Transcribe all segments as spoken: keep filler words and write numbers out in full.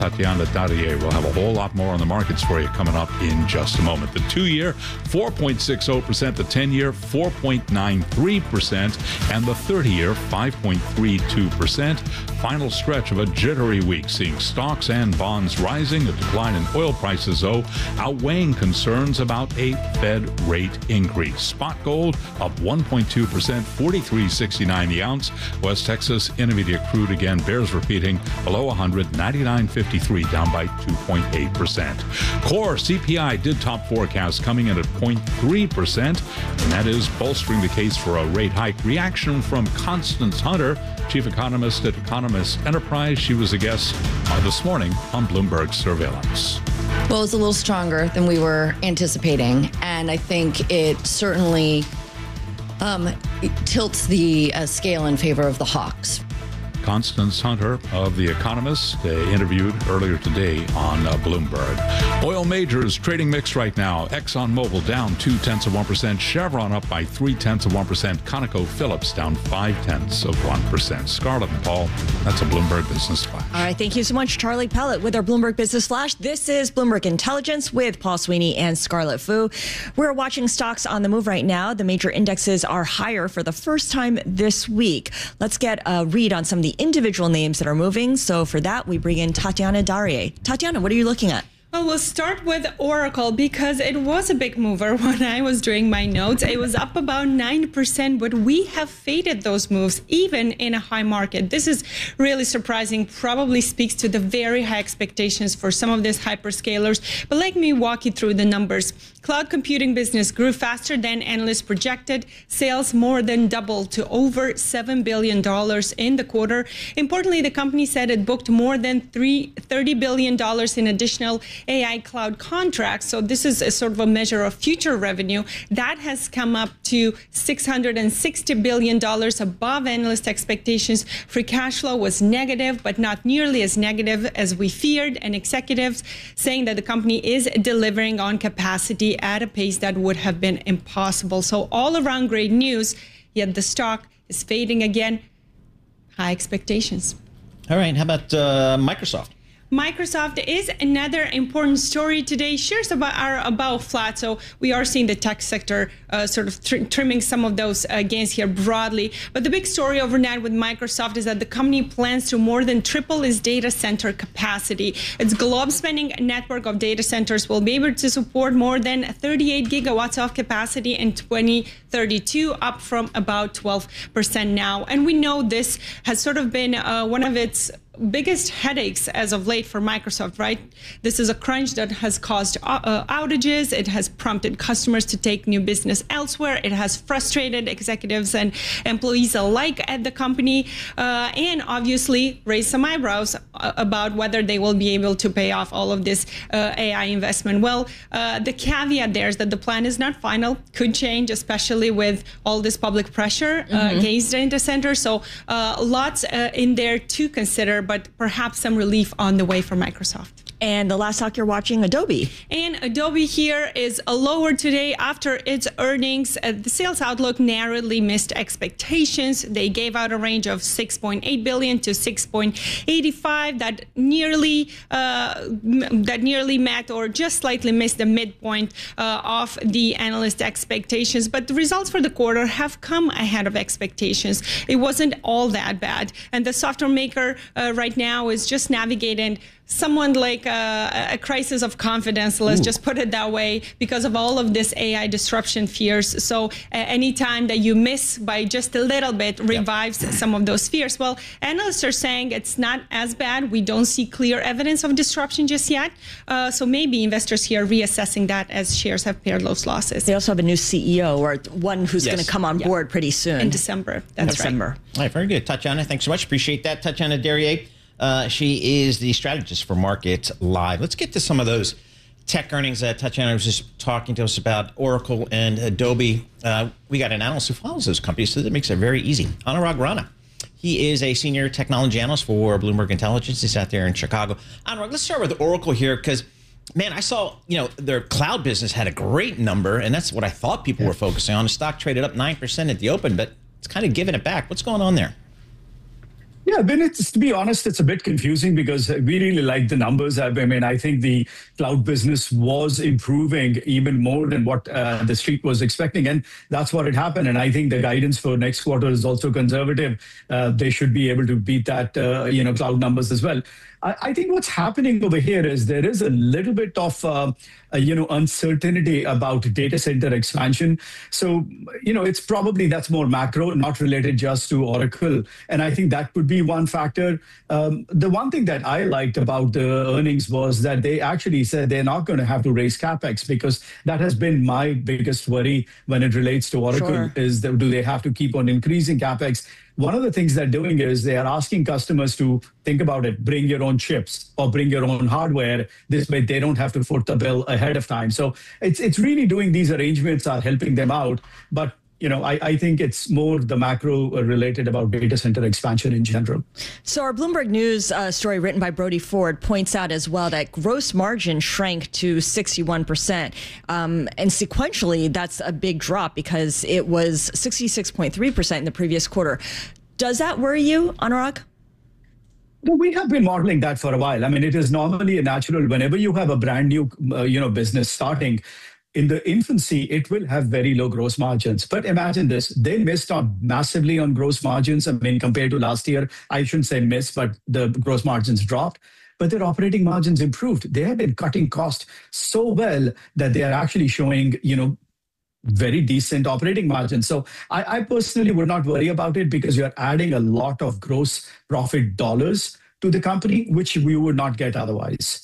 Tatiana Darrier will have a whole lot more on the markets for you coming up in just a moment. The two-year, four point six zero percent. The ten-year, four point nine three percent. And the thirty-year, five point three two percent. Final stretch of a jittery week, seeing stocks and bonds rising. A decline in oil prices, though, outweighing concerns about a Fed rate increase. Spot gold up one point two percent, forty-three sixty-nine the ounce. West Texas Intermediate crude again bears repeating below one hundred, ninety-nine fifty-three, down by two point eight percent. Core C P I did top forecast, coming in at zero point three percent, and that is bolstering the case for a rate hike. Reaction from Constance Hunter, chief economist at Economist Enterprise. She was a guest uh, this morning on Bloomberg Surveillance. Well, it's a little stronger than we were anticipating, and I think it certainly um, it tilts the uh, scale in favor of the hawks. Constance Hunter of The Economist, uh, interviewed earlier today on uh, Bloomberg. Oil majors trading mixed right now. ExxonMobil down two tenths of one percent. Chevron up by three tenths of one percent. ConocoPhillips down five tenths of one percent. Scarlett and Paul, that's a Bloomberg Business Flash. All right, thank you so much, Charlie Pellet, with our Bloomberg Business Flash. This is Bloomberg Intelligence with Paul Sweeney and Scarlett Fu. We're watching stocks on the move right now. The major indexes are higher for the first time this week. Let's get a read on some of the individual names that are moving. So for that, we bring in Tatiana Darrier. Tatiana, what are you looking at? Well, we'll start with Oracle because it was a big mover when I was doing my notes. It was up about nine percent, but we have faded those moves even in a high market. This is really surprising, probably speaks to the very high expectations for some of these hyperscalers. But let me walk you through the numbers. Cloud computing business grew faster than analysts projected. Sales more than doubled to over seven billion dollars in the quarter. Importantly, the company said it booked more than thirty billion dollars in additional A I cloud contracts. So this is a sort of a measure of future revenue. That has come up to six hundred sixty billion dollars above analyst expectations. Free cash flow was negative, but not nearly as negative as we feared, and executives saying that the company is delivering on capacity at a pace that would have been impossible. So all around great news, yet the stock is fading again. High expectations. All right, how about uh, Microsoft? Microsoft is another important story today. Shares about, are about flat, so we are seeing the tech sector uh, sort of tr trimming some of those uh, gains here broadly. But the big story overnight with Microsoft is that the company plans to more than triple its data center capacity. Its globe-spanning network of data centers will be able to support more than thirty-eight gigawatts of capacity in twenty thirty-two, up from about twelve percent now. And we know this has sort of been uh, one of its biggest headaches as of late for Microsoft, right? This is a crunch that has caused uh, outages. It has prompted customers to take new business elsewhere. It has frustrated executives and employees alike at the company, uh, and obviously raised some eyebrows about whether they will be able to pay off all of this uh, A I investment. Well, uh, the caveat there is that the plan is not final, could change, especially with all this public pressure uh, mm-hmm. against data centers. So uh, lots uh, in there to consider, but perhaps some relief on the way for Microsoft. And the last stock you're watching, Adobe. And Adobe here is a lower today after its earnings. Uh, the sales outlook narrowly missed expectations. They gave out a range of six point eight billion to six point eight five. That nearly uh, that nearly met or just slightly missed the midpoint uh, of the analyst expectations. But the results for the quarter have come ahead of expectations. It wasn't all that bad. And the software maker uh, right now is just navigating someone like a, a crisis of confidence, let's Ooh. just put it that way, because of all of this A I disruption fears. So uh, anytime that you miss by just a little bit revives yep. some of those fears. Well, analysts are saying it's not as bad. We don't see clear evidence of disruption just yet. Uh, so maybe investors here are reassessing that as shares have paired those losses. They also have a new C E O, or one who's yes. going to come on yep. board pretty soon. In December. That's December. right. All right, very good. Tatiana, thanks so much. Appreciate that. Tatiana Darrier. Uh, she is the strategist for Market Live. Let's get to some of those tech earnings that Tatiana was just talking to us about, Oracle and Adobe. Uh, we got an analyst who follows those companies, so that makes it very easy. Anurag Rana. He is a senior technology analyst for Bloomberg Intelligence. He's out there in Chicago. Anurag, let's start with Oracle here, because, man, I saw, you know, their cloud business had a great number, and that's what I thought people yeah. were focusing on. The stock traded up nine percent at the open, but it's kind of giving it back. What's going on there? Yeah, Ben, it's, to be honest, it's a bit confusing because we really like the numbers. I mean, I think the cloud business was improving even more than what uh, the street was expecting, and that's what had happened. And I think the guidance for next quarter is also conservative. Uh, they should be able to beat that, uh, you know, cloud numbers as well. I, I think what's happening over here is there is a little bit of, uh, uh, you know, uncertainty about data center expansion. So, you know, it's probably that's more macro, not related just to Oracle. And I think that could be one factor. Um, the one thing that I liked about the earnings was that they actually said they're not going to have to raise CapEx, because that has been my biggest worry when it relates to Oracle. Sure. Is that do they have to keep on increasing CapEx? One of the things they're doing is they are asking customers to think about it, bring your own chips or bring your own hardware. This way they don't have to foot the bill ahead of time. So it's it's really doing these arrangements are helping them out. But you know, I, I think it's more the macro related about data center expansion in general. So our Bloomberg News uh, story written by Brody Ford points out as well that gross margin shrank to sixty-one percent. Um, and sequentially, that's a big drop because it was sixty-six point three percent in the previous quarter. Does that worry you, Anurag? No, we have been modeling that for a while. I mean, it is normally a natural whenever you have a brand new, uh, you know, business starting. In the infancy, it will have very low gross margins. But imagine this, they missed out massively on gross margins. I mean, compared to last year, I shouldn't say miss, but the gross margins dropped. But their operating margins improved. They have been cutting costs so well that they are actually showing, you know, very decent operating margins. So I, I personally would not worry about it because you're adding a lot of gross profit dollars to the company, which we would not get otherwise.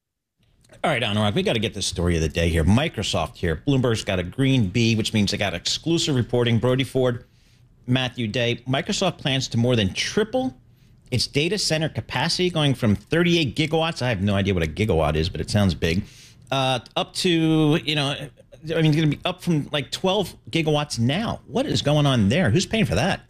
All right, Anurag, we got to get the story of the day here. Microsoft here. Bloomberg's got a green B, which means they got exclusive reporting. Brody Ford, Matthew Day. Microsoft plans to more than triple its data center capacity, going from thirty-eight gigawatts. I have no idea what a gigawatt is, but it sounds big. Uh, up to, you know, I mean, it's going to be up from like twelve gigawatts now. What is going on there? Who's paying for that?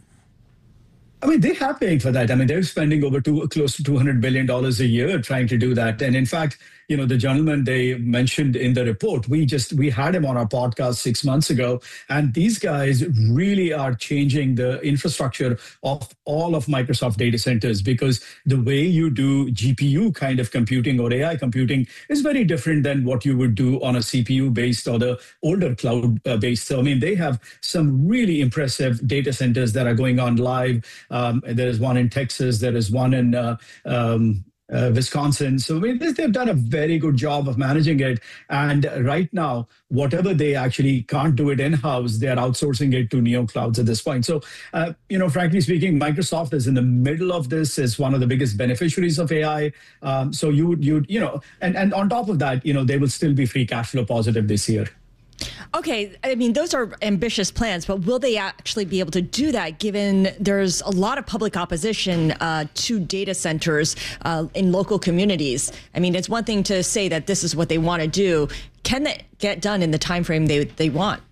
I mean, they have paying for that. I mean, they're spending over two, close to two hundred billion dollars a year trying to do that. And in fact, you know, the gentleman they mentioned in the report, we just, we had him on our podcast six months ago. And these guys really are changing the infrastructure of all of Microsoft data centers, because the way you do G P U kind of computing or A I computing is very different than what you would do on a C P U based or the older cloud based. So, I mean, they have some really impressive data centers that are going on live. Um, there is one in Texas. There is one in uh, um, uh, Wisconsin. So I mean, they've done a very good job of managing it. And right now, whatever they actually can't do it in-house, they're outsourcing it to neoclouds at this point. So, uh, you know, frankly speaking, Microsoft is in the middle of this, is one of the biggest beneficiaries of A I. Um, so you would, you you know, and, and on top of that, you know, they will still be free cash flow positive this year. Okay, I mean, those are ambitious plans, but will they actually be able to do that given there's a lot of public opposition uh, to data centers uh, in local communities? I mean, it's one thing to say that this is what they want to do. Can that get done in the time frame they, they want?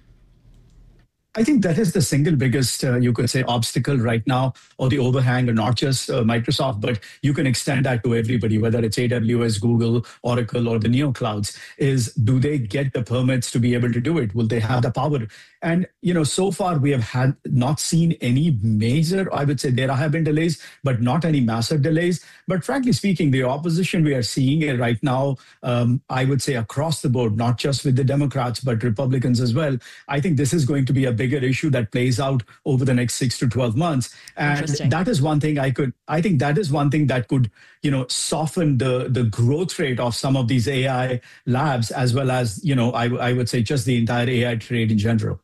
I think that is the single biggest, uh, you could say, obstacle right now, or the overhang, or not just uh, Microsoft, but you can extend that to everybody, whether it's A W S, Google, Oracle, or the neoclouds, is do they get the permits to be able to do it? Will they have the power? And, you know, so far we have had not seen any major, I would say there have been delays, but not any massive delays. But frankly speaking, the opposition we are seeing right now, um, I would say across the board, not just with the Democrats, but Republicans as well. I think this is going to be a bigger issue that plays out over the next six to twelve months. And that is one thing I could, I think that is one thing that could, you know, soften the, the growth rate of some of these A I labs, as well as, you know, I, I would say just the entire A I trade in general.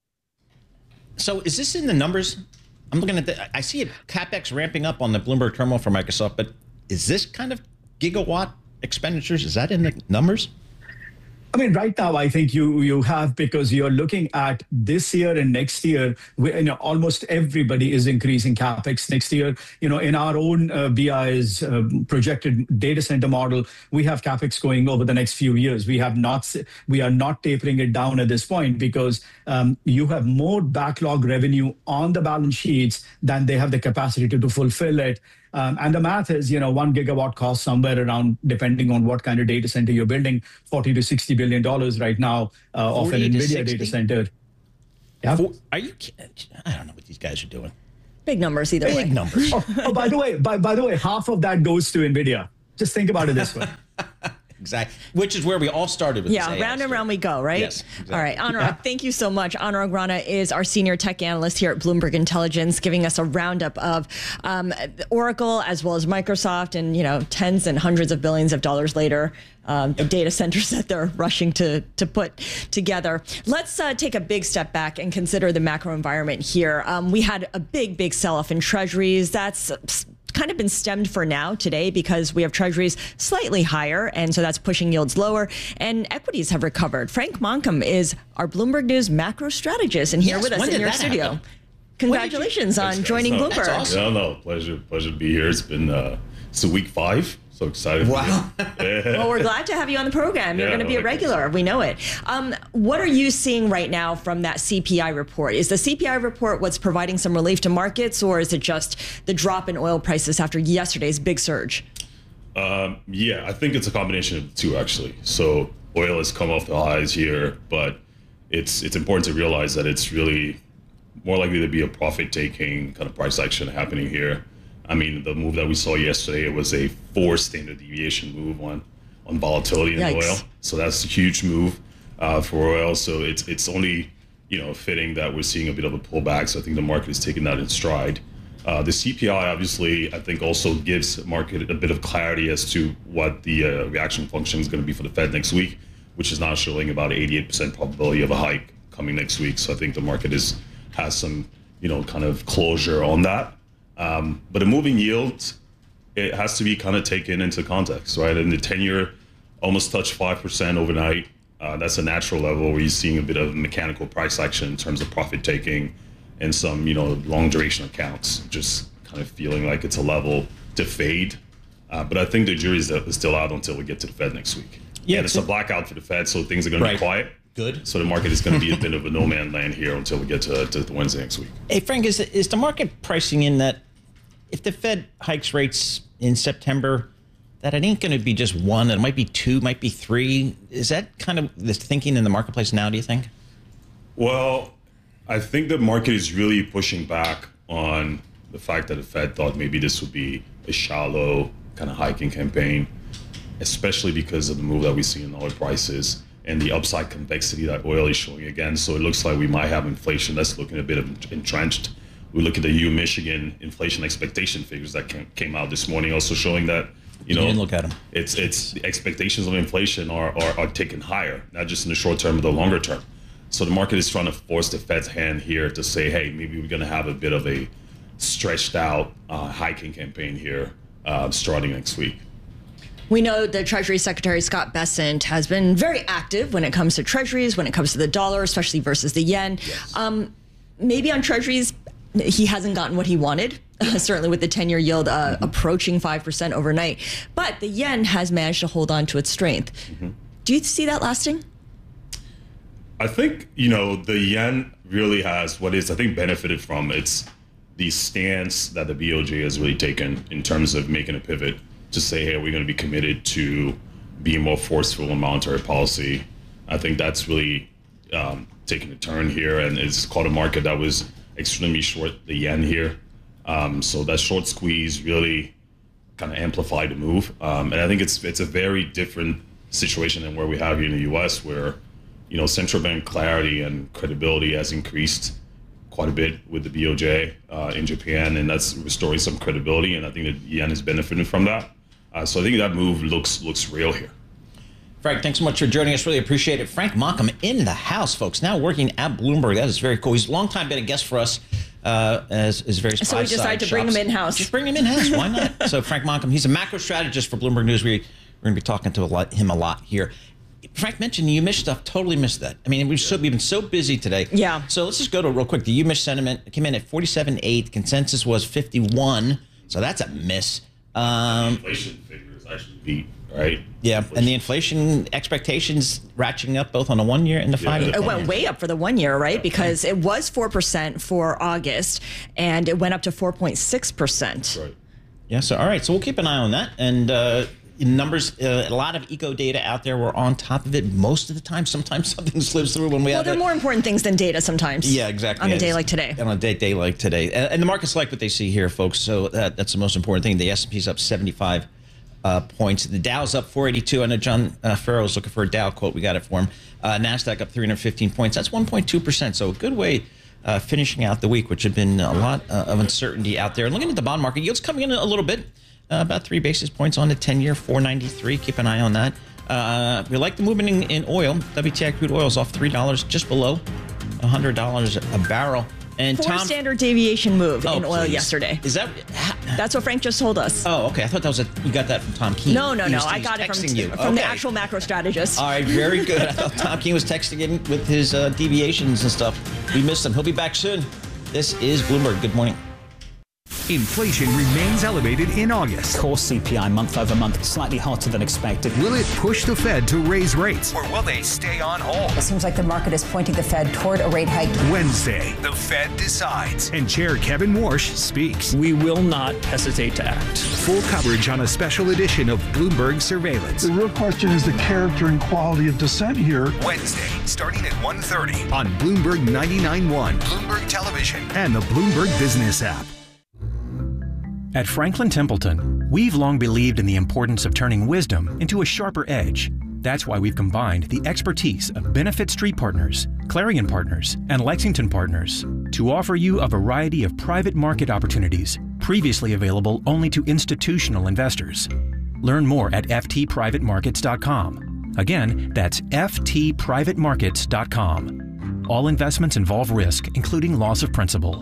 So is this in the numbers? I'm looking at the, I see it CapEx ramping up on the Bloomberg terminal for Microsoft, but is this kind of gigawatt expenditures? Is that in the numbers? I mean, right now, I think you you have, because you're looking at this year and next year, we, you know, almost everybody is increasing CapEx next year. You know, in our own uh, B I's uh, projected data center model, we have CapEx going over the next few years. We have not, we are not tapering it down at this point, because um, you have more backlog revenue on the balance sheets than they have the capacity to, to fulfill it. Um, and the math is, you know, one gigawatt costs somewhere around, depending on what kind of data center you're building, forty to sixty billion dollars right now uh, of an NVIDIA data center. Yeah. For, are you kidding? I don't know what these guys are doing. Big numbers either way. Big numbers. Oh, oh, by the way, by, by the way, half of that goes to NVIDIA. Just think about it this way. Exactly. Which is where we all started with Yeah, this round and round we go, right? Yes, exactly. All right, Anurag, yeah. Thank you so much. Anurag Rana is our senior tech analyst here at Bloomberg Intelligence, giving us a roundup of um, Oracle as well as Microsoft, and you know, tens and hundreds of billions of dollars later, um, the data centers that they're rushing to to put together. Let's uh, take a big step back and consider the macro environment here. Um, we had a big, big sell-off in treasuries. That's kind of been stemmed for now today because we have treasuries slightly higher, and so that's pushing yields lower, and equities have recovered. Frank Monkham is our Bloomberg News macro strategist and here Yes, with us when in did your that studio. happen? Congratulations on Thanks, joining no, Bloomberg. That's awesome. Yeah, no, pleasure, pleasure to be here. It's been uh, it's a week five, so excited. Wow. Yeah. Well, we're glad to have you on the program. You're Yeah, going to be a likewise. regular. We know it. Um, what are you seeing right now from that C P I report? Is the C P I report what's providing some relief to markets, or is it just the drop in oil prices after yesterday's big surge? Um, yeah, I think it's a combination of the two, actually. So oil has come off the highs here, but it's it's important to realize that it's really more likely to be a profit-taking kind of price action happening here. I mean, the move that we saw yesterday, it was a four standard deviation move on on volatility in Yikes. oil. So that's a huge move uh, for oil. So it's it's only, you know, fitting that we're seeing a bit of a pullback. So I think the market is taking that in stride. Uh, the C P I, obviously, I think also gives the market a bit of clarity as to what the uh, reaction function is going to be for the Fed next week, which is now showing about eighty-eight percent probability of a hike coming next week. So I think the market is has some, you know, kind of closure on that. Um, but a moving yield, it has to be kind of taken into context, right? And the ten-year almost touched five percent overnight. Uh, that's a natural level where you're seeing a bit of mechanical price action in terms of profit taking and some, you know, long duration accounts, just kind of feeling like it's a level to fade. Uh, but I think the jury is still out until we get to the Fed next week. Yeah, and it's a blackout for the Fed, so things are going Right. to be quiet. Good. So the market is going to be a bit of a no man land here until we get to, to Wednesday next week. Hey, Frank, is the, is the market pricing in that if the Fed hikes rates in September, that it ain't going to be just one, that it might be two, might be three? Is that kind of the thinking in the marketplace now, do you think? Well, I think the market is really pushing back on the fact that the Fed thought maybe this would be a shallow kind of hiking campaign, especially because of the move that we see in oil prices and the upside convexity that oil is showing again. So it looks like we might have inflation that's looking a bit of entrenched. We look at the U Michigan inflation expectation figures that came, came out this morning, also showing that, you know, You didn't look at them. It's it's the expectations of inflation are, are are taken higher, not just in the short term, but the longer term. So the market is trying to force the Fed's hand here to say, hey, maybe we're going to have a bit of a stretched out uh, hiking campaign here uh, starting next week. We know the Treasury Secretary Scott Bessent has been very active when it comes to treasuries, when it comes to the dollar, especially versus the yen. Yes. Um, maybe on treasuries, he hasn't gotten what he wanted, uh, certainly with the ten-year yield uh, mm-hmm. approaching five percent overnight. But the yen has managed to hold on to its strength. Mm-hmm. Do you see that lasting? I think, you know, the yen really has what is, I think, benefited from it's the stance that the B O J has really taken in terms of making a pivot to say, hey, we're going to be committed to being more forceful in monetary policy. I think that's really um, taken a turn here, and it's caught a market that was extremely short the yen here. Um, so that short squeeze really kind of amplified the move. Um, and I think it's it's a very different situation than where we have here in the U S, where, you know, central bank clarity and credibility has increased quite a bit with the B O J uh, in Japan, and that's restoring some credibility. And I think the yen is benefiting from that. Uh, so I think that move looks looks real here. Frank, thanks so much for joining us. Really appreciate it. Frank Monkham in the house, folks. Now working at Bloomberg. That is very cool. He's a long time been a guest for us. Uh, as, as various So we decided to bring him in-house. Just bring him in-house. Why not? So Frank Monkham, he's a macro strategist for Bloomberg News. We, we're going to be talking to a lot, him a lot here. Frank mentioned you missed stuff. Totally missed that. I mean, we've, so, we've been so busy today. Yeah. So let's just go to real quick. The U M I S sentiment came in at forty-seven point eight. Consensus was fifty-one. So that's a miss. Um, Inflation figures actually beat, right? yeah. And the inflation expectations ratcheting up both on the one year and the five year. It went way up for the one year, right? Because it was four percent for August, and it went up to four point six percent. Right. Yeah. So, all right. So we'll keep an eye on that. And uh, numbers, uh, a lot of eco data out there. We're on top of it most of the time. Sometimes something slips through when we well, have there are more important things than data sometimes. Yeah, exactly. On a day like today. On a day, day like today. And, and the markets like what they see here, folks. So that, that's the most important thing. The S and P's up seventy-five uh, points. The Dow's up four eighty-two. I know John uh, Farrell's looking for a Dow quote. We got it for him. Uh, NASDAQ up three hundred fifteen points. That's one point two percent. So a good way uh, finishing out the week, which had been a lot uh, of uncertainty out there. And looking at the bond market, yields coming in a little bit. Uh, about three basis points on the ten-year, four ninety-three. Keep an eye on that. Uh, we like the movement in, in oil. W T I crude oil is off three dollars, just below one hundred dollars a barrel. And Four Tom, standard deviation move oh, in oil please. yesterday. Is that? That's what Frank just told us. Oh, okay. I thought that was a. You got that from Tom Keene. No, no, He no. was- I he was got it from, texting you. from the Okay. actual macro strategist. All right, very good. I thought Tom Keene was texting in with his uh, deviations and stuff. We missed him. He'll be back soon. This is Bloomberg. Good morning. Inflation remains elevated in August. Core C P I month over month slightly hotter than expected. Will it push the Fed to raise rates, or will they stay on hold? It seems like the market is pointing the Fed toward a rate hike. Wednesday, the Fed decides, and Chair Kevin Warsh speaks. We will not hesitate to act. Full coverage on a special edition of Bloomberg Surveillance. The real question is the character and quality of dissent here. Wednesday, starting at one thirty on Bloomberg ninety-nine point one, Bloomberg Television, and the Bloomberg Business app. At Franklin Templeton, we've long believed in the importance of turning wisdom into a sharper edge. That's why we've combined the expertise of Benefit Street Partners, Clarion Partners, and Lexington Partners to offer you a variety of private market opportunities previously available only to institutional investors. Learn more at f t private markets dot com. Again, that's f t private markets dot com. All investments involve risk, including loss of principal.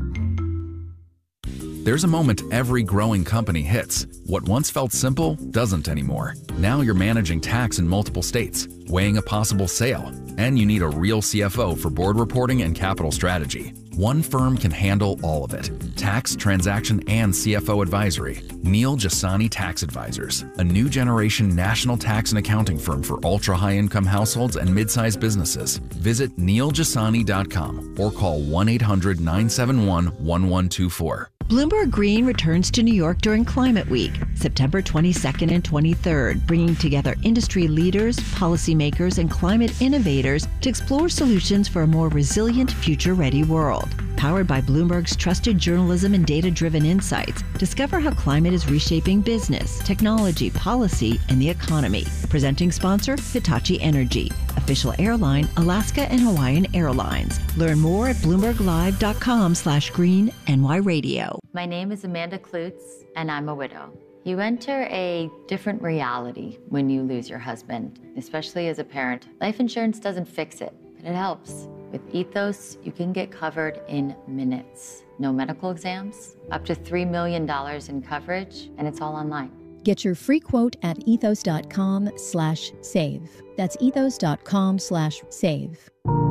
There's a moment every growing company hits. What once felt simple doesn't anymore. Now you're managing tax in multiple states, weighing a possible sale, and you need a real C F O for board reporting and capital strategy. One firm can handle all of it. Tax, transaction, and C F O advisory. Neil Jasani Tax Advisors, a new generation national tax and accounting firm for ultra-high income households and mid-sized businesses. Visit neil jasani dot com or call one eight hundred nine seven one one one two four. Bloomberg Green returns to New York during Climate Week, September twenty-second and twenty-third, bringing together industry leaders, policymakers, and climate innovators to explore solutions for a more resilient, future-ready world. Powered by Bloomberg's trusted journalism and data-driven insights, discover how climate is reshaping business, technology, policy, and the economy. Presenting sponsor, Hitachi Energy. Official airline, Alaska and Hawaiian Airlines. Learn more at bloomberglive.com slash green NY radio. My name is Amanda Klutz, and I'm a widow. You enter a different reality when you lose your husband, especially as a parent. Life insurance doesn't fix it, but it helps. With Ethos, you can get covered in minutes. No medical exams, up to three million dollars in coverage, and it's all online. Get your free quote at ethos.com slash save. That's ethos.com slash save.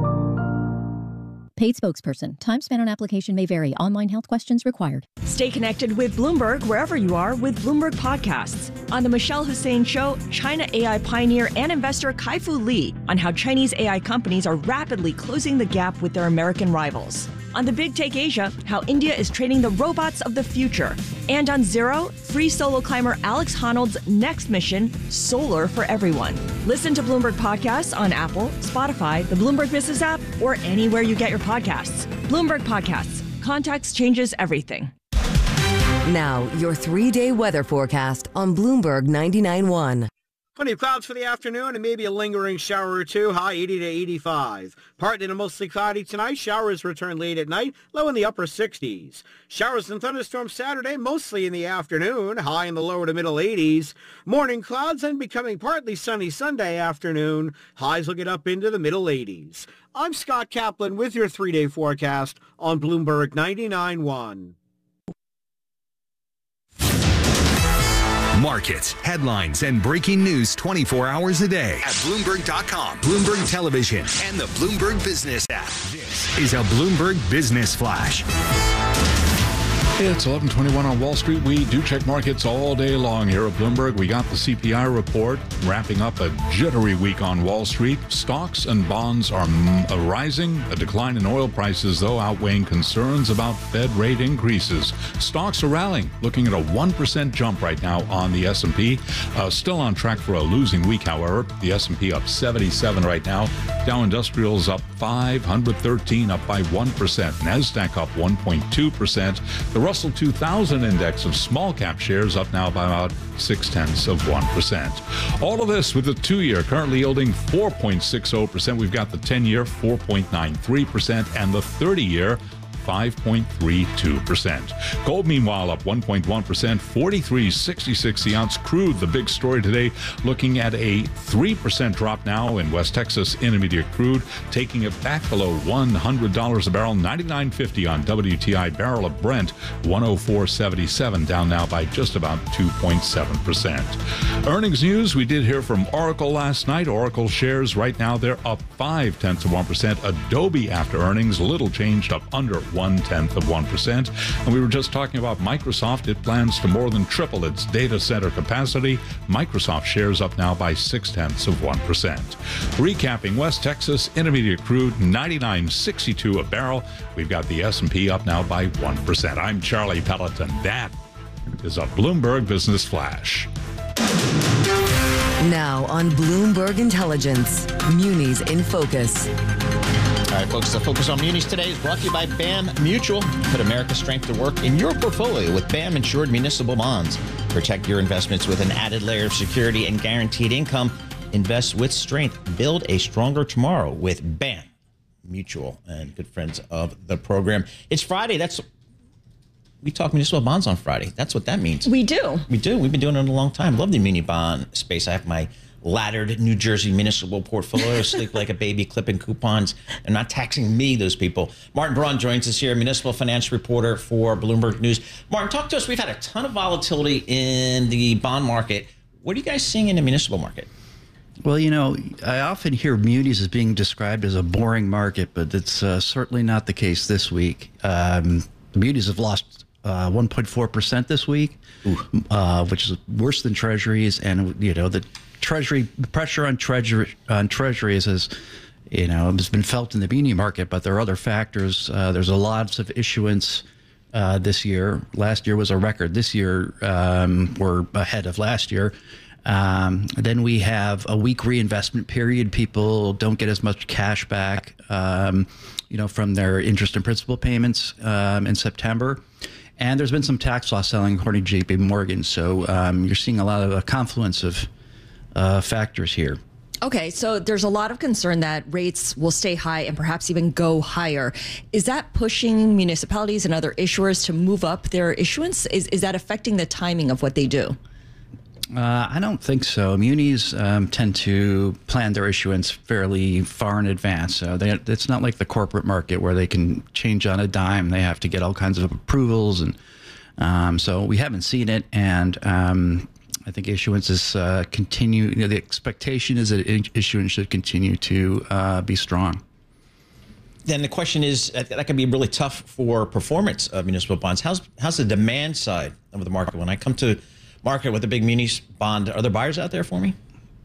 Paid spokesperson. Time spent on application may vary. Online health questions required. Stay connected with Bloomberg wherever you are with Bloomberg Podcasts. On the Michelle Hussein Show, China A I pioneer and investor Kai-Fu Lee on how Chinese A I companies are rapidly closing the gap with their American rivals. On the Big Take Asia, how India is training the robots of the future. And on Zero, free solo climber Alex Honnold's next mission, Solar for Everyone. Listen to Bloomberg Podcasts on Apple, Spotify, the Bloomberg Business app, or anywhere you get your podcasts. Bloomberg Podcasts. Context changes everything. Now, your three-day weather forecast on Bloomberg ninety-nine point one. Plenty of clouds for the afternoon and maybe a lingering shower or two, high eighty to eighty-five. Partly to mostly cloudy tonight. Showers return late at night, low in the upper sixties. Showers and thunderstorms Saturday, mostly in the afternoon, high in the lower to middle eighties. Morning clouds and becoming partly sunny Sunday afternoon. Highs will get up into the middle eighties. I'm Scott Kaplan with your three-day forecast on Bloomberg ninety-nine point one. Markets, headlines, and breaking news twenty-four hours a day at Bloomberg dot com, Bloomberg Television, and the Bloomberg Business app. This is a Bloomberg Business Flash. It's eleven twenty-one on Wall Street. We do check markets all day long here at Bloomberg. We got the C P I report wrapping up a jittery week on Wall Street. Stocks and bonds are m- rising. A decline in oil prices, though, outweighing concerns about Fed rate increases. Stocks are rallying, looking at a one percent jump right now on the S and P. Uh, still on track for a losing week, however. The S and P up seventy-seven right now. Dow Industrials up five hundred thirteen, up by one percent. NASDAQ up one point two percent. The Russell two thousand index of small cap shares up now by about six tenths of one percent. All of this with the two-year currently yielding four point six zero percent. We've got the ten-year four point nine three percent and the thirty-year five point three two percent. Gold, meanwhile, up one point one percent, forty-three sixty-six the ounce. Crude, the big story today, looking at a three percent drop now in West Texas Intermediate crude, taking it back below one hundred dollars a barrel, ninety-nine fifty on W T I. Barrel of Brent, one oh four seventy-seven, down now by just about two point seven percent. Earnings news, we did hear from Oracle last night. Oracle shares right now, they're up five tenths of one percent. Adobe after earnings, little changed, up under one tenth of one percent. And we were just talking about Microsoft. It plans to more than triple its data center capacity. Microsoft shares up now by six tenths of one percent. Recapping West Texas Intermediate crude, ninety-nine sixty-two a barrel. We've got the S and P up now by one percent. I'm Charlie Pelleton. That is a Bloomberg Business Flash. Now on Bloomberg Intelligence, Munis in Focus. All right, folks, the Focus on Munis today is brought to you by B A M Mutual. Put America's strength to work in your portfolio with B A M insured municipal bonds. Protect your investments with an added layer of security and guaranteed income. Invest with strength. Build a stronger tomorrow with B A M Mutual and good friends of the program. It's Friday. That's we talk municipal bonds on Friday. That's what that means. We do. We do. We've been doing it a long time. Love the muni bond space. I have my laddered New Jersey municipal portfolio, sleep like a baby, clipping coupons. They're not taxing me, those people. Martin Braun joins us here, municipal finance reporter for Bloomberg News. Martin, talk to us. We've had a ton of volatility in the bond market. What are you guys seeing in the municipal market? Well, you know, I often hear munis as being described as a boring market, but it's uh, certainly not the case this week. Um, the munis have lost uh, one point four percent this week, uh, which is worse than treasuries. And, you know, the Treasury pressure on treasury on treasuries has, you know, has been felt in the muni market, but there are other factors. Uh, there's a lot of issuance uh, this year. Last year was a record. This year um, we're ahead of last year. Um, then we have a weak reinvestment period. People don't get as much cash back, um, you know, from their interest and principal payments um, in September. And there's been some tax loss selling according to J P Morgan. So um, you're seeing a lot of a confluence of Uh, factors here. Okay, so there's a lot of concern that rates will stay high and perhaps even go higher. Is that pushing municipalities and other issuers to move up their issuance? Is is that affecting the timing of what they do? Uh, I don't think so. Munis um, tend to plan their issuance fairly far in advance. So they, it's not like the corporate market where they can change on a dime. They have to get all kinds of approvals, and um, so we haven't seen it. And um, I think issuance is uh, continue. You know, the expectation is that issuance should continue to uh, be strong. Then the question is, that can be really tough for performance of municipal bonds. How's how's the demand side of the market? When I come to market with a big munis bond, are there buyers out there for me?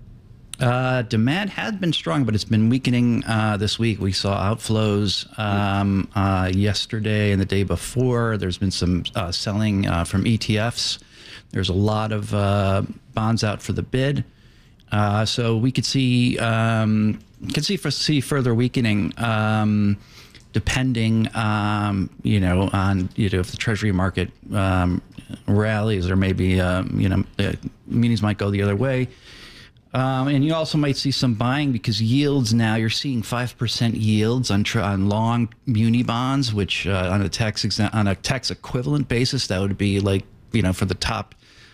Uh, demand has been strong, but it's been weakening uh, this week. We saw outflows um, uh, yesterday and the day before. There's been some uh, selling uh, from E T Fs. There's a lot of uh, bonds out for the bid, uh, so we could see um, could see for, see further weakening, um, depending, um, you know, on you know if the Treasury market um, rallies, or maybe um, you know uh, munis might go the other way, um, and you also might see some buying because yields now you're seeing five percent yields on tr- on long muni bonds, which uh, on a tax exa- on a tax equivalent basis that would be like. You know, for the top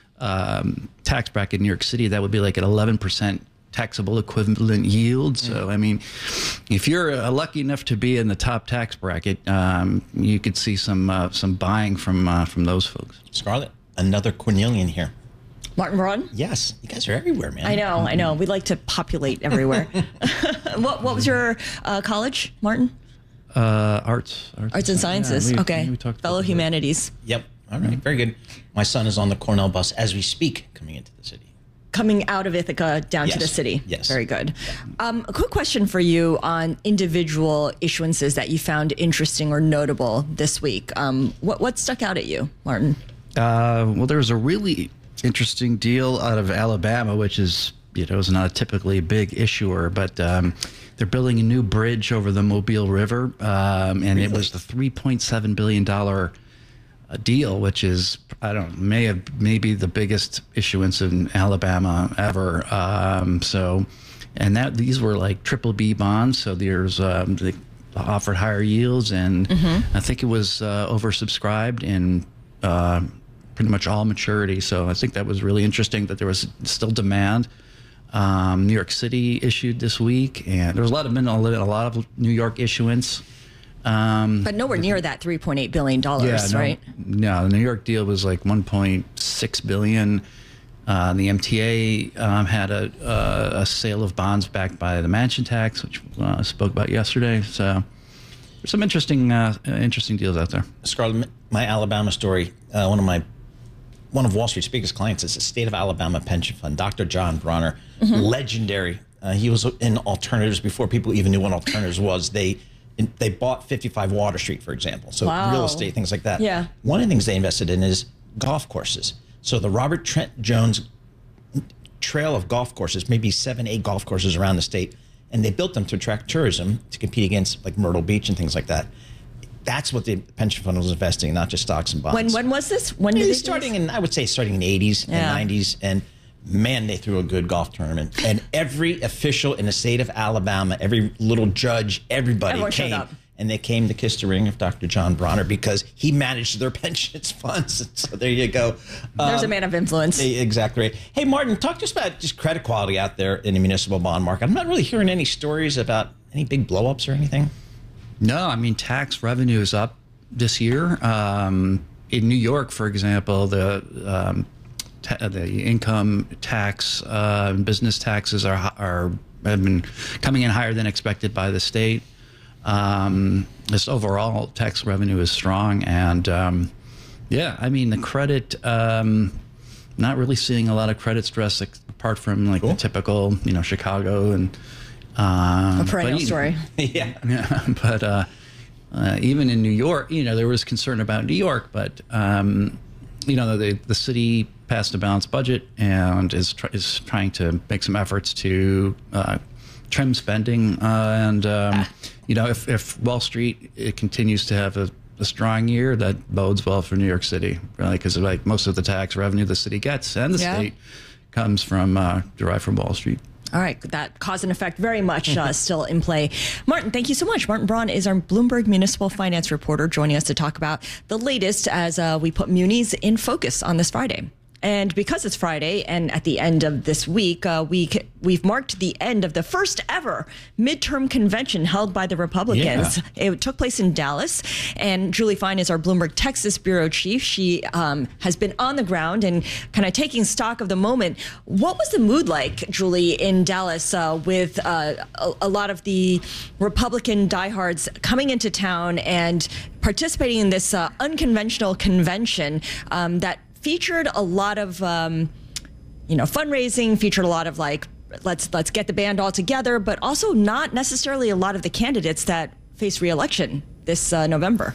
um, tax bracket in New York City, that would be like an eleven percent taxable equivalent yield. So, I mean, if you're uh, lucky enough to be in the top tax bracket, um, you could see some uh, some buying from uh, from those folks. Scarlett, another Cornelian here. Martin Braun? Yes, you guys are everywhere, man. I know, I know. We like to populate everywhere. what What was your uh, college, Martin? Uh, arts, arts, arts and sciences. Yeah, we, okay, we talked fellow humanities. Yep. All right, very good. My son is on the Cornell bus as we speak, coming into the city. Coming out of Ithaca down Yes. to the city. Yes. Very good. Um, a quick question for you on individual issuances that you found interesting or notable this week. Um, what, what stuck out at you, Martin? Uh, well, there was a really interesting deal out of Alabama, which is, you know, is not a typically big issuer, but um, they're building a new bridge over the Mobile River, um, and Really? it was the three point seven billion dollars deal, which is, I don't know, may have maybe the biggest issuance in Alabama ever. Um, so, and that these were like triple B bonds, so there's um, they offered higher yields, and Mm-hmm. I think it was uh, oversubscribed in uh, pretty much all maturity. So I think that was really interesting that there was still demand. Um, New York City issued this week, and there was a lot of a lot of New York issuance. Um, But nowhere near that three point eight billion dollars, no, right? No, the New York deal was like one point six billion dollars. Uh, the M T A um, had a, uh, a sale of bonds backed by the mansion tax, which uh, I spoke about yesterday. So there's some interesting, uh, interesting deals out there. Scarlett, my Alabama story. Uh, one of my one of Wall Street's biggest clients is the State of Alabama Pension Fund, Doctor John Bronner, Mhm. legendary. Uh, he was in alternatives before people even knew what alternatives was. They they bought fifty-five Water Street, for example. So Wow. real estate, things like that. Yeah. One of the things they invested in is golf courses. So the Robert Trent Jones trail of golf courses, maybe seven, eight golf courses around the state, and they built them to attract tourism to compete against like Myrtle Beach and things like that. That's what the pension fund was investing in, not just stocks and bonds. When when was this? When did Maybe they do starting this? in, I would say, starting in the eighties and Yeah. nineties, and man, they threw a good golf tournament. And every official in the state of Alabama, every little judge, everybody Everyone showed came. up. And they came to kiss the ring of Doctor John Bronner because he managed their pensions funds. So there you go. There's a Um, man of influence. Exactly right. Hey, Martin, talk to us about just credit quality out there in the municipal bond market. I'm not really hearing any stories about any big blowups or anything. No, I mean, tax revenue is up this year. Um, in New York, for example, the um, ta- the income tax, uh, business taxes are hi- are have been coming in higher than expected by the state. Um, this overall tax revenue is strong, and um, yeah, I mean the credit. Um, not really seeing a lot of credit stress ex- apart from like the typical, you know, Chicago and um, A perennial but e- story. yeah, yeah, but uh, uh, even in New York, you know, there was concern about New York, but um, you know, the the city passed a balanced budget and is tr- is trying to make some efforts to uh, trim spending, uh, and um, you know, if if Wall Street it continues to have a, a strong year, that bodes well for New York City, really, because like most of the tax revenue the city gets and the Yeah. state comes from uh, derived from Wall Street. All right, that cause and effect very much uh, still in play. Martin, thank you so much. Martin Braun is our Bloomberg Municipal Finance reporter joining us to talk about the latest as uh, we put munis in focus on this Friday. And because it's Friday and at the end of this week, uh, we, we've marked the end of the first ever midterm convention held by the Republicans. Yeah. It took place in Dallas, and Julie Fine is our Bloomberg Texas bureau chief. She um, has been on the ground and kind of taking stock of the moment. What was the mood like, Julie, in Dallas uh, with uh, a, a lot of the Republican diehards coming into town and participating in this uh, unconventional convention um, that featured a lot of, um, you know, fundraising, featured a lot of like, let's let's get the band all together, but also not necessarily a lot of the candidates that face re-election this uh, November.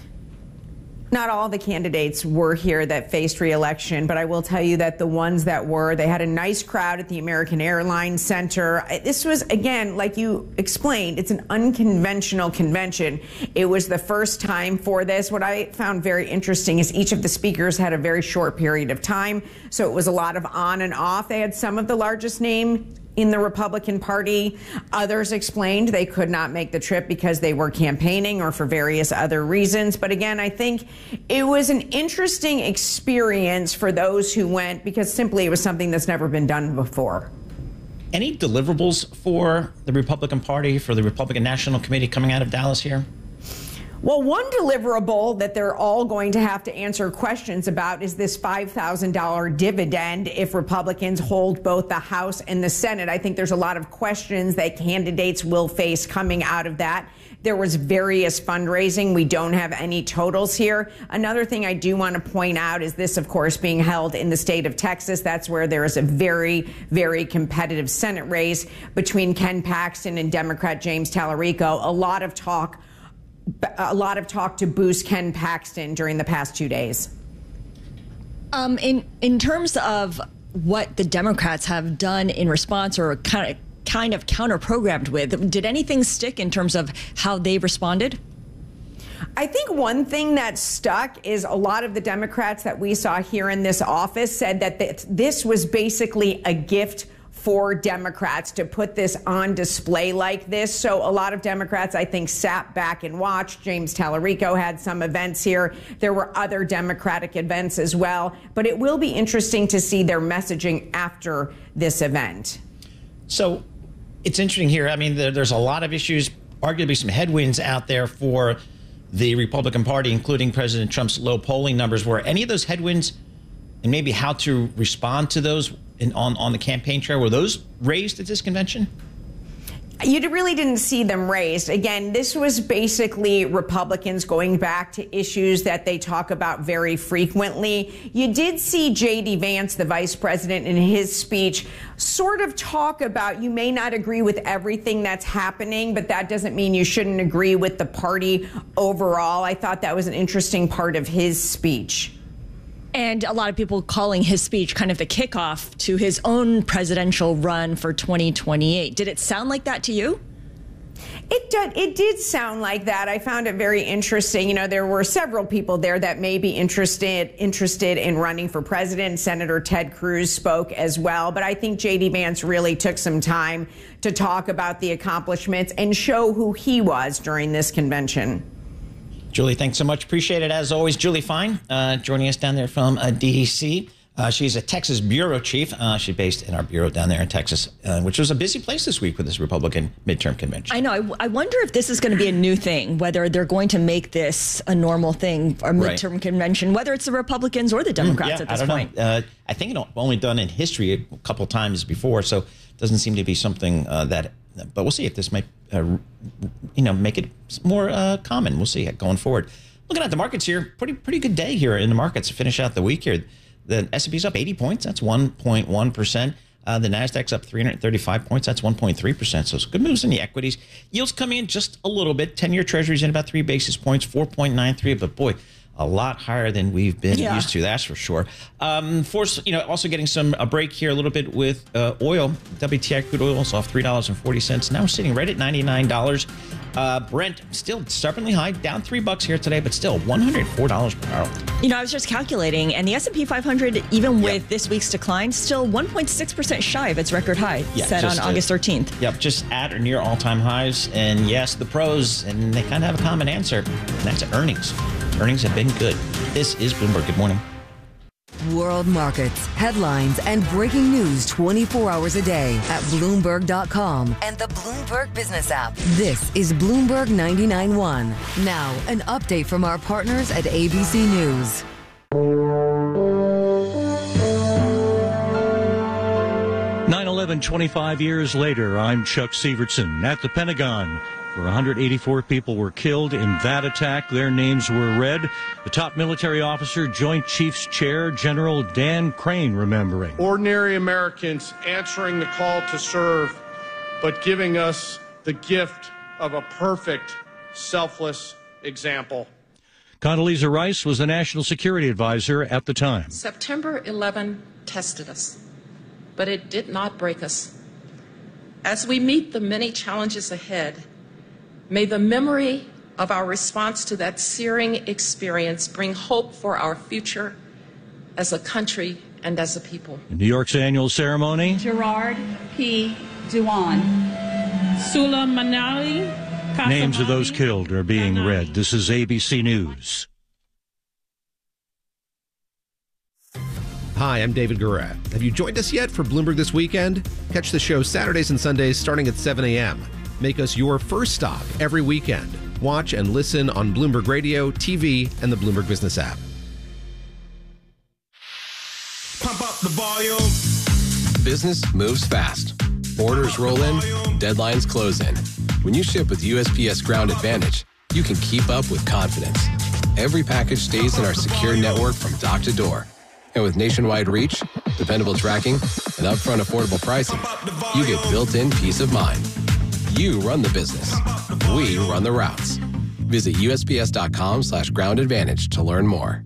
Not all the candidates were here that faced re-election, but I will tell you that the ones that were, they had a nice crowd at the American Airlines Center. This was, again, like you explained, it's an unconventional convention. It was the first time for this. What I found very interesting is each of the speakers had a very short period of time, so it was a lot of on and off. They had some of the largest name in the Republican Party. Others explained they could not make the trip because they were campaigning or for various other reasons. But again, I think it was an interesting experience for those who went because simply it was something that's never been done before. Any deliverables for the Republican Party, for the Republican National Committee coming out of Dallas here? Well, one deliverable that they're all going to have to answer questions about is this five thousand dollars dividend if Republicans hold both the House and the Senate. I think there's a lot of questions that candidates will face coming out of that. There was various fundraising. We don't have any totals here. Another thing I do want to point out is this, of course, being held in the state of Texas. That's where there is a very, very competitive Senate race between Ken Paxton and Democrat James Tallarico. A lot of talk a lot of talk to boost Ken Paxton during the past two days. Um, in in terms of what the Democrats have done in response or kind of kind of counter-programmed with, did anything stick in terms of how they responded? I think one thing that stuck is a lot of the Democrats that we saw here in this office said that this was basically a gift for Democrats to put this on display like this. So a lot of Democrats, I think, sat back and watched. James Tallarico had some events here. There were other Democratic events as well. But it will be interesting to see their messaging after this event. So it's interesting here. I mean, there, there's a lot of issues, arguably some headwinds out there for the Republican Party, including President Trump's low polling numbers. Were any of those headwinds, and maybe how to respond to those in, on, on the campaign trail, were those raised at this convention? You really didn't see them raised. Again, this was basically Republicans going back to issues that they talk about very frequently. You did see J D Vance, the vice president, in his speech sort of talk about you may not agree with everything that's happening, but that doesn't mean you shouldn't agree with the party overall. I thought that was an interesting part of his speech. And a lot of people calling his speech kind of the kickoff to his own presidential run for twenty twenty-eight. Did it sound like that to you? It did, it did sound like that. I found it very interesting. You know, there were several people there that may be interested interested in running for president. Senator Ted Cruz spoke as well. But I think J D Vance really took some time to talk about the accomplishments and show who he was during this convention. Julie, thanks so much. Appreciate it, as always. Julie Fine, uh, joining us down there from uh, D C. Uh, she's a Texas bureau chief. Uh, she's based in our bureau down there in Texas, uh, which was a busy place this week with this Republican midterm convention. I know. I, I wonder if this is going to be a new thing, whether they're going to make this a normal thing, a midterm right. convention, whether it's the Republicans or the Democrats mm, yeah, at this I don't point. Know. Uh, I think it's only done in history a couple times before, so it doesn't seem to be something uh, that... But we'll see if this might, uh, you know, make it more uh, common. We'll see going forward. Looking at the markets here, pretty pretty good day here in the markets to finish out the week here. The S and P's up eighty points. That's one point one percent. Uh, the Nasdaq's up three hundred thirty-five points. That's one point three percent. So it's good moves in the equities. Yields come in just a little bit. ten-year Treasuries in about three basis points, four point nine three. But boy, a lot higher than we've been yeah. used to. That's for sure. Um, for you know, also getting some a break here a little bit with uh, oil. W T I crude oil is off three dollars and forty cents. Now we're sitting right at ninety-nine dollars. Uh, Brent still stubbornly high, down three bucks here today, but still one hundred four dollars per barrel. You know, I was just calculating, and the S and P five hundred, even with yep. this week's decline, still one point six percent shy of its record high yeah, set on August thirteenth. Yep, just at or near all-time highs. And yes, the pros, and they kind of have a common answer, and that's earnings. Earnings have been good. This is Bloomberg. Good morning. World markets, headlines, and breaking news twenty-four hours a day at Bloomberg dot com and the Bloomberg Business app. This is Bloomberg ninety-nine point one. Now, an update from our partners at A B C News. nine eleven, twenty-five years later, I'm Chuck Sievertson at the Pentagon, where one hundred eighty-four people were killed in that attack. Their names were read. The top military officer, Joint Chiefs Chair, General Dan Crane, remembering. Ordinary Americans answering the call to serve, but giving us the gift of a perfect, selfless example. Condoleezza Rice was the National Security Advisor at the time. September eleventh tested us, but it did not break us. As we meet the many challenges ahead, may the memory of our response to that searing experience bring hope for our future as a country and as a people. In New York's annual ceremony, Gerard P. Dewan, Sula Manali, Kasamani, names of those killed are being read. This is A B C News. Hi, I'm David Guerra. Have you joined us yet for Bloomberg This Weekend? Catch the show Saturdays and Sundays starting at seven a.m. Make us your first stop every weekend. Watch and listen on Bloomberg Radio, T V, and the Bloomberg Business app. Pump up the volume. Business moves fast. Orders roll in, deadlines close in. When you ship with U S P S Ground Advantage, you can keep up with confidence. Every package stays in our secure network from dock to door. And with nationwide reach, dependable tracking, and upfront affordable pricing, you get built-in peace of mind. You run the business. We run the routes. Visit U S P S dot com slash ground advantage to learn more.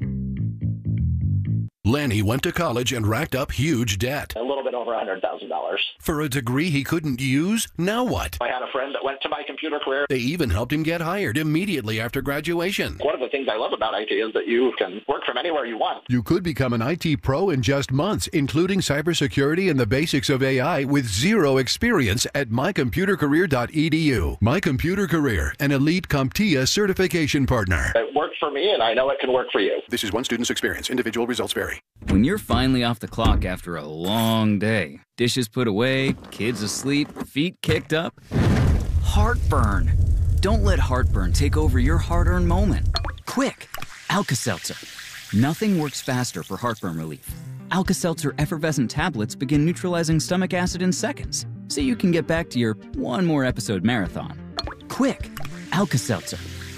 Lanny went to college and racked up huge debt. A little bit over one hundred thousand dollars. For a degree he couldn't use? Now what? I had a friend that went to my computer career. They even helped him get hired immediately after graduation. One of the things I love about I T is that you can work from anywhere you want. You could become an I T pro in just months, including cybersecurity and the basics of A I with zero experience at my computer career dot e d u. My Computer Career, an elite CompTIA certification partner. It worked for me, and I know it can work for you. This is one student's experience. Individual results vary. When you're finally off the clock after a long day, dishes put away, kids asleep, feet kicked up, heartburn. Don't let heartburn take over your hard-earned moment. Quick, Alka-Seltzer. Nothing works faster for heartburn relief. Alka-Seltzer effervescent tablets begin neutralizing stomach acid in seconds, so you can get back to your one more episode marathon. Quick, Alka-Seltzer.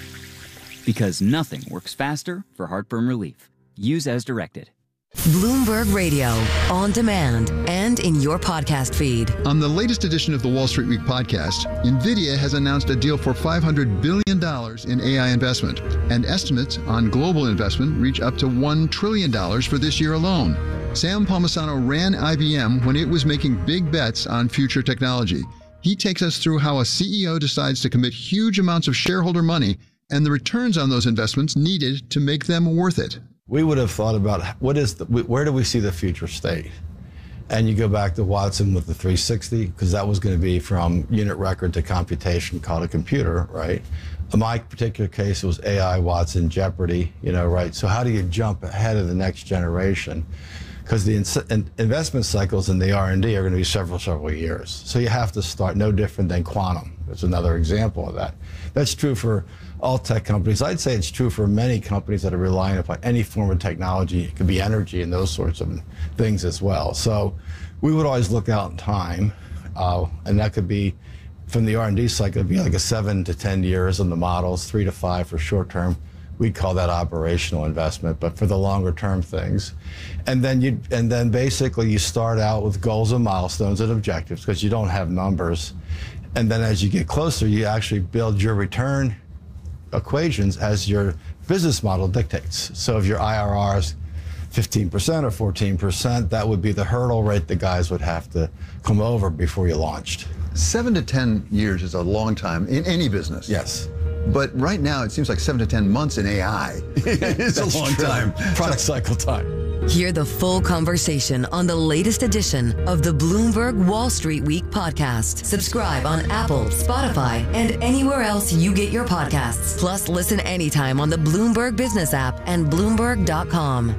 Because nothing works faster for heartburn relief. Use as directed. Bloomberg Radio, on demand and in your podcast feed. On the latest edition of the Wall Street Week podcast, NVIDIA has announced a deal for five hundred billion dollars in A I investment, and estimates on global investment reach up to one trillion dollars for this year alone. Sam Palmisano ran I B M when it was making big bets on future technology. He takes us through how a C E O decides to commit huge amounts of shareholder money and the returns on those investments needed to make them worth it. We would have thought about what is the, where do we see the future state? And you go back to Watson with the three sixty, because that was going to be from unit record to computation called a computer, right? In my particular case, it was A I, Watson, Jeopardy, you know, right? So how do you jump ahead of the next generation? Because the in investment cycles in the R and D are going to be several, several years. So you have to start no different than quantum. There's another example of that. That's true for all tech companies. I'd say it's true for many companies that are relying upon any form of technology. It could be energy and those sorts of things as well. So we would always look out in time, uh, and that could be from the R and D cycle, it'd be like a seven to ten years on the models, three to five for short term. We'd call that operational investment, but for the longer term things. And then you and then basically you start out with goals and milestones and objectives because you don't have numbers. And then as you get closer, you actually build your return equations as your business model dictates. So if your I R R is fifteen percent or fourteen percent, that would be the hurdle rate the guys would have to come over before you launched. Seven to ten years is a long time in any business. Yes. But right now, it seems like seven to ten months in A I is a long true. time. Product cycle time. Hear the full conversation on the latest edition of the Bloomberg Wall Street Week podcast. Subscribe on Apple, Spotify, and anywhere else you get your podcasts. Plus, listen anytime on the Bloomberg Business app and Bloomberg dot com.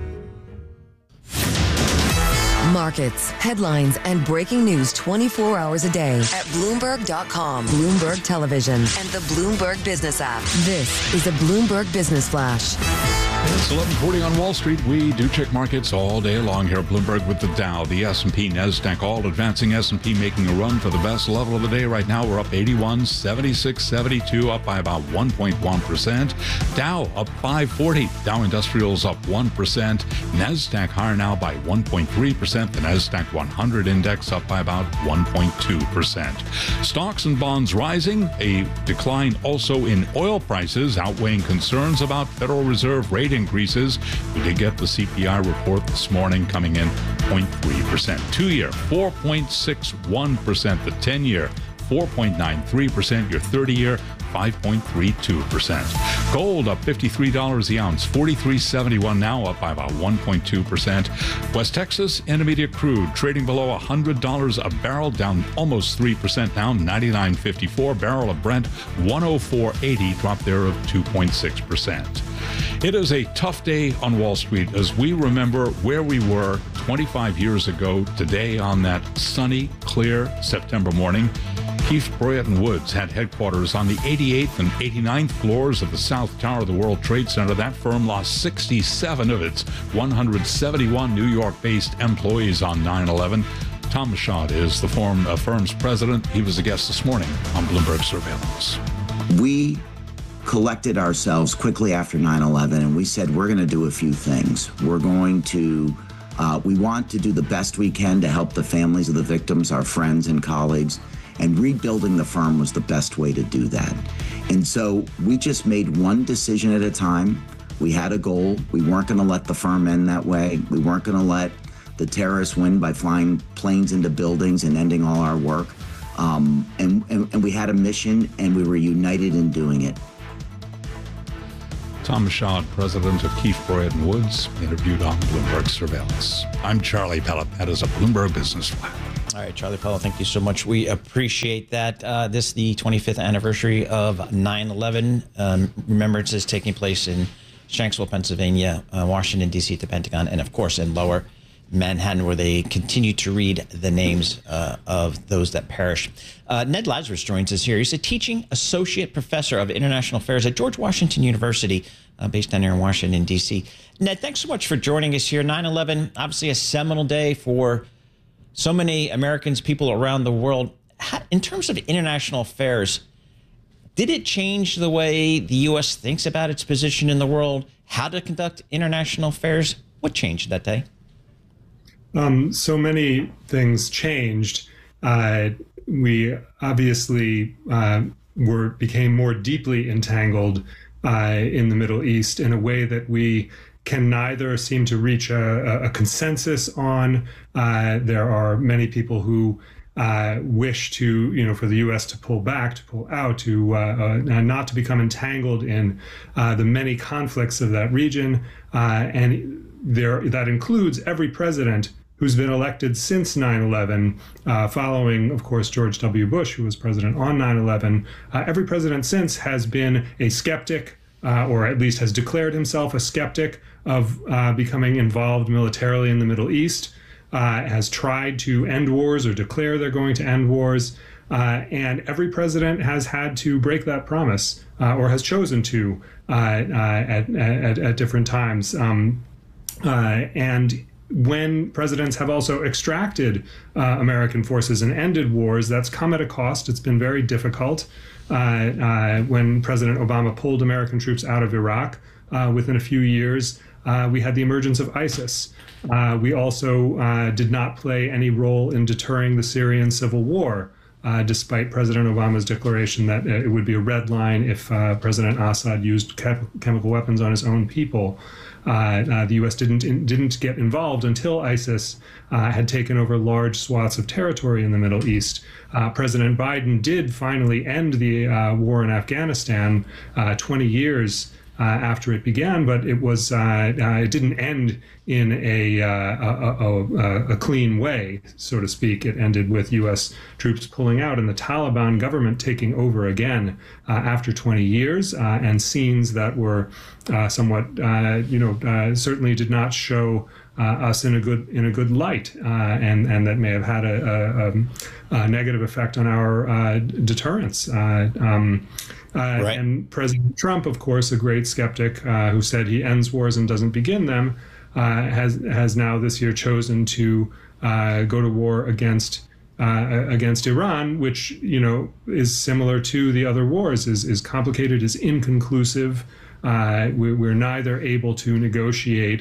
Markets, headlines, and breaking news twenty-four hours a day at Bloomberg dot com, Bloomberg Television, and the Bloomberg Business app. This is a Bloomberg Business Flash. It's eleven forty on Wall Street. We do check markets all day long here at Bloomberg with the Dow, the S and P, NASDAQ, all advancing. S and P making a run for the best level of the day. Right now, we're up eighty-one, seventy-six, seventy-two, up by about one point one percent. Dow up five forty. Dow Industrials up one percent. NASDAQ higher now by one point three percent. The NASDAQ one hundred index up by about one point two percent. Stocks and bonds rising. A decline also in oil prices, outweighing concerns about Federal Reserve rate increases. We did get the C P I report this morning coming in zero point three percent. Two-year, four point six one percent. The ten-year, four point nine three percent. Your thirty-year, five point three two percent. Gold up fifty-three dollars the ounce, forty-three seventy-one now, up by about one point two percent. West Texas Intermediate crude trading below one hundred dollars a barrel, down almost three percent now, ninety-nine fifty-four. Barrel of Brent, one oh four eighty, drop there of two point six percent. It is a tough day on Wall Street as we remember where we were twenty-five years ago today on that sunny, clear September morning. Keefe, Bruyette and Woods had headquarters on the eighty-eighth and eighty-ninth floors of the South Tower of the World Trade Center. That firm lost sixty-seven of its one hundred seventy-one New York-based employees on nine eleven. Tom Michaud is the firm, uh, firm's president. He was a guest this morning on Bloomberg Surveillance. We collected ourselves quickly after nine eleven, and we said we're going to do a few things. We're going to, uh, we want to do the best we can to help the families of the victims, our friends and colleagues. And rebuilding the firm was the best way to do that. And so we just made one decision at a time. We had a goal. We weren't going to let the firm end that way. We weren't going to let the terrorists win by flying planes into buildings and ending all our work. Um, and, and, and we had a mission, and we were united in doing it. Tom Michaud, president of Keefe, Bruyette and Woods, interviewed on Bloomberg Surveillance. I'm Charlie Pellet. That is a Bloomberg Business Flash. All right, Charlie Pellet, thank you so much. We appreciate that. Uh, this is the twenty-fifth anniversary of nine eleven. Um, remembrance is taking place in Shanksville, Pennsylvania, uh, Washington, D C at the Pentagon, and, of course, in Lower Manhattan, where they continue to read the names uh, of those that perished. Uh, Ned Lazarus joins us here. He's a teaching associate professor of international affairs at George Washington University, uh, based down here in Washington, D C. Ned, thanks so much for joining us here. nine eleven, obviously a seminal day for so many Americans, people around the world. How, in terms of international affairs, did it change the way the U S thinks about its position in the world, how to conduct international affairs? What changed that day? Um, so many things changed. Uh, we obviously uh, were became more deeply entangled uh, in the Middle East in a way that we can neither seem to reach a, a consensus on. Uh, there are many people who uh, wish to, you know, for the U S to pull back, to pull out, to uh, uh, not to become entangled in uh, the many conflicts of that region. Uh, and there, that includes every president who's been elected since nine eleven, uh, following, of course, George W. Bush, who was president on nine eleven. Uh, every president since has been a skeptic, uh, or at least has declared himself a skeptic of uh, becoming involved militarily in the Middle East, uh, has tried to end wars or declare they're going to end wars. Uh, and every president has had to break that promise, uh, or has chosen to uh, uh, at, at, at different times. Um, uh, and when presidents have also extracted uh, American forces and ended wars, that's come at a cost. It's been very difficult. Uh, uh, when President Obama pulled American troops out of Iraq, uh, within a few years, uh, we had the emergence of ISIS. Uh, we also uh, did not play any role in deterring the Syrian civil war, uh, despite President Obama's declaration that it would be a red line if uh, President Assad used chem- chemical weapons on his own people. Uh, uh, the U S didn't in, didn't get involved until ISIS uh, had taken over large swaths of territory in the Middle East. Uh, President Biden did finally end the uh, war in Afghanistan uh, twenty years uh, after it began, but it was uh, uh, it didn't end in a, uh, a, a, a clean way, so to speak. It ended with U S troops pulling out and the Taliban government taking over again uh, after twenty years, uh, and scenes that were uh, somewhat, uh, you know, uh, certainly did not show uh, us in a good in a good light, uh, and and that may have had a, a, a negative effect on our uh, deterrence. Uh, um, uh, right. And President Trump, of course, a great skeptic uh, who said he ends wars and doesn't begin them, Uh, has has now this year chosen to uh, go to war against uh, against Iran, which, you know, is similar to the other wars, is is complicated, is inconclusive. Uh, we, we're neither able to negotiate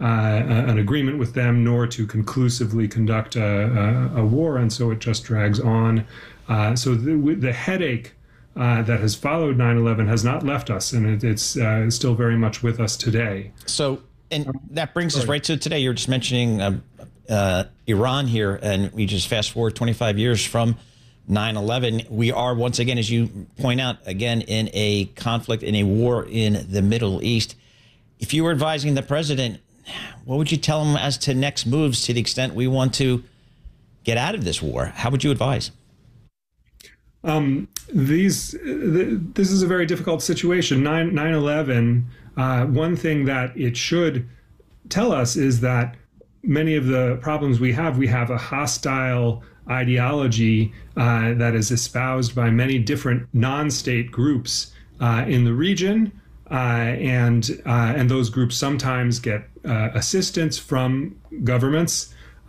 uh, an agreement with them nor to conclusively conduct a, a, a war, and so it just drags on. Uh, so the, the headache Uh, that has followed nine eleven has not left us, and it, it's uh, still very much with us today. So, and that brings us right to today. You're just mentioning uh, uh, Iran here, and we just fast forward twenty-five years from nine eleven. We are, once again, as you point out, again, in a conflict, in a war in the Middle East. If you were advising the president, what would you tell him as to next moves to the extent we want to get out of this war? How would you advise? Um, these, th- this is a very difficult situation. nine eleven, uh, one thing that it should tell us is that many of the problems we have, we have a hostile ideology uh, that is espoused by many different non-state groups uh, in the region, uh, and uh, and those groups sometimes get uh, assistance from governments uh,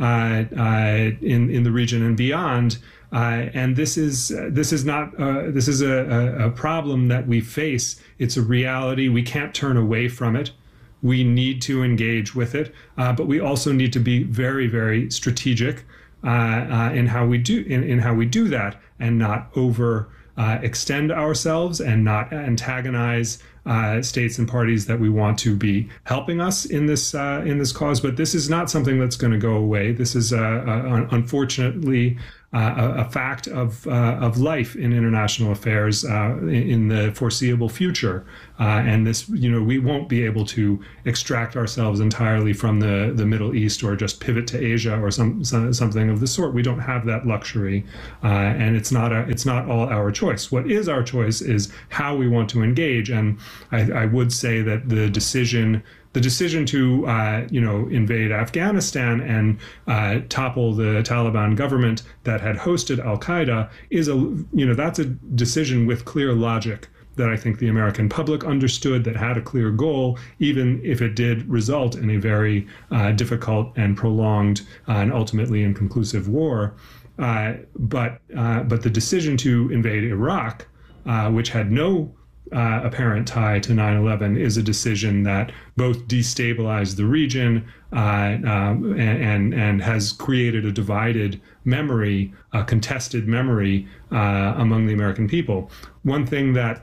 uh, in in the region and beyond. Uh, and this is uh, this is not uh, this is a, a, a problem that we face. It's a reality. We can't turn away from it. We need to engage with it, uh, but we also need to be very, very strategic uh, uh, in how we do in, in how we do that, and not over uh, extend ourselves and not antagonize uh, states and parties that we want to be helping us in this uh, in this cause. But this is not something that's going to go away. This is uh, uh, unfortunately Uh, a, a fact of uh, of life in international affairs uh, in, in the foreseeable future, uh, and this, you know, we won't be able to extract ourselves entirely from the, the Middle East or just pivot to Asia or some, some something of the sort. We don't have that luxury, uh, and it's not a, it's not all our choice. What is our choice is how we want to engage, and I, I would say that the decision. The decision to, uh, you know, invade Afghanistan and uh, topple the Taliban government that had hosted al-Qaeda is a, you know, that's a decision with clear logic that I think the American public understood, that had a clear goal, even if it did result in a very uh, difficult and prolonged uh, and ultimately inconclusive war. Uh, but uh, but the decision to invade Iraq, uh, which had no Uh, apparent tie to nine eleven, is a decision that both destabilized the region uh, um, and, and and has created a divided memory, a contested memory uh, among the American people. One thing that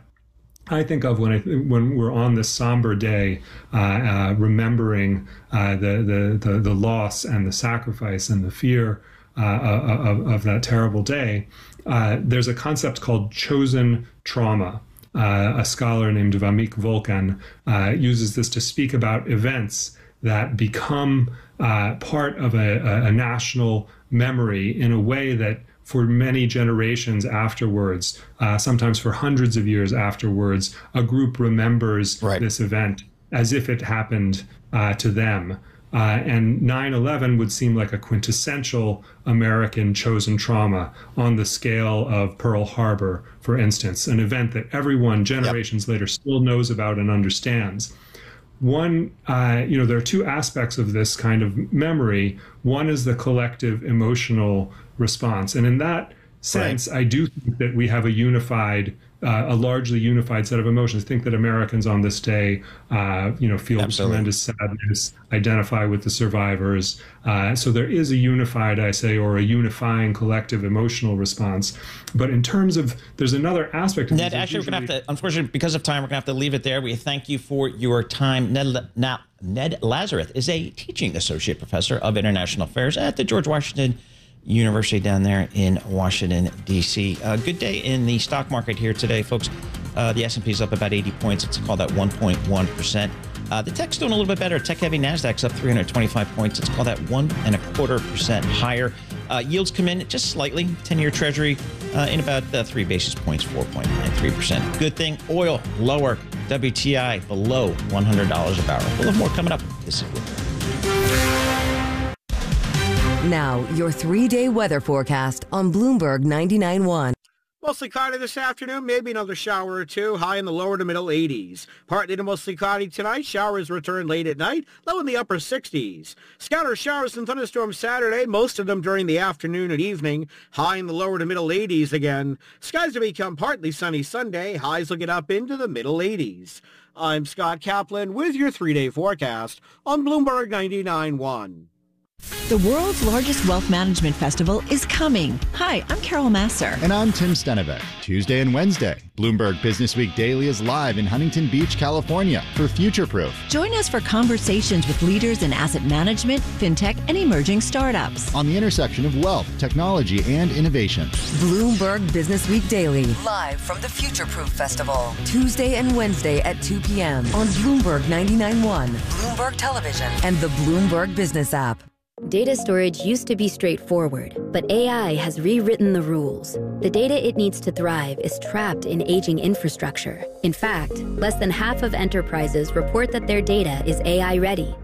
I think of when I, when we're on this somber day, uh, uh, remembering uh, the, the the the loss and the sacrifice and the fear uh, of, of that terrible day, uh, there's a concept called chosen trauma. Uh, a scholar named Vamik Volkan uh, uses this to speak about events that become uh, part of a, a, a national memory in a way that for many generations afterwards, uh, sometimes for hundreds of years afterwards, a group remembers right. this event as if it happened uh, to them. Uh, and nine eleven would seem like a quintessential American chosen trauma on the scale of Pearl Harbor, for instance, an event that everyone generations yep. later still knows about and understands. One, uh, you know, there are two aspects of this kind of memory. One is the collective emotional response. And in that sense, right. I do think that we have a unified Uh, a largely unified set of emotions. I think that Americans on this day, uh, you know, feel Absolutely. tremendous sadness, identify with the survivors. Uh, so there is a unified, I say, or a unifying collective emotional response. But in terms of, there's another aspect of Ned, actually, we're going to have to, unfortunately, because of time, we're going to have to leave it there. We thank you for your time. Ned, now, Ned Lazarus is a teaching associate professor of international affairs at the George Washington University down there in Washington, D C. Uh, good day in the stock market here today, folks. Uh, the S and P is up about eighty points. It's called that one point one percent. Uh, the tech's doing a little bit better. Tech-heavy NASDAQ's up three hundred twenty-five points. It's called that one and a quarter percent higher. Uh, yields come in just slightly. ten-year Treasury uh, in about uh, three basis points, four point nine three percent. Good thing. Oil lower. W T I below one hundred dollars a barrel. We'll have more coming up. This is good. Now, your three-day weather forecast on Bloomberg ninety-nine point one. Mostly cloudy this afternoon, maybe another shower or two, high in the lower to middle eighties. Partly to mostly cloudy tonight, showers return late at night, low in the upper sixties. Scattered showers and thunderstorms Saturday, most of them during the afternoon and evening, high in the lower to middle eighties again. Skies to become partly sunny Sunday, highs will get up into the middle eighties. I'm Scott Kaplan with your three-day forecast on Bloomberg ninety-nine point one. The world's largest wealth management festival is coming. Hi, I'm Carol Masser. And I'm Tim Stenevec. Tuesday and Wednesday, Bloomberg Business Week Daily is live in Huntington Beach, California for Futureproof. Join us for conversations with leaders in asset management, fintech, and emerging startups. On the intersection of wealth, technology, and innovation. Bloomberg Business Week Daily, live from the Futureproof Festival. Tuesday and Wednesday at two p.m. on Bloomberg ninety-nine point one, Bloomberg Television, and the Bloomberg Business app. Data storage used to be straightforward, but A I has rewritten the rules. The data it needs to thrive is trapped in aging infrastructure. In fact, less than half of enterprises report that their data is A I ready.